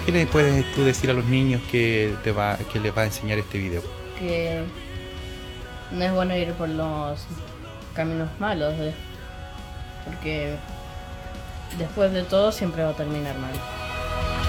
¿Qué le puedes tú decir a los niños que les va a enseñar este video? Que no es bueno ir por los caminos malos, porque después de todo siempre va a terminar mal.